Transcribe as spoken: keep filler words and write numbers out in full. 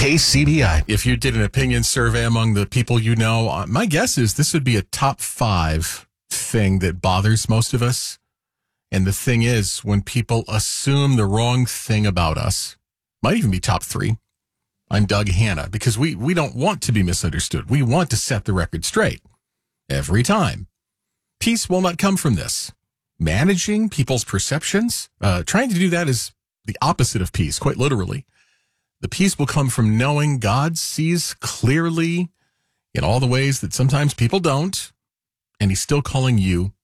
K C B I. If you did an opinion survey among the people you know, uh, my guess is this would be a top five thing that bothers most of us. And the thing is, when people assume the wrong thing about us, might even be top three. I'm Doug Hanna, because we, we don't want to be misunderstood. We want to set the record straight every time. Peace will not come from this. Managing people's perceptions, uh, trying to do that is the opposite of peace, quite literally. The peace will come from knowing God sees clearly in all the ways that sometimes people don't, and he's still calling you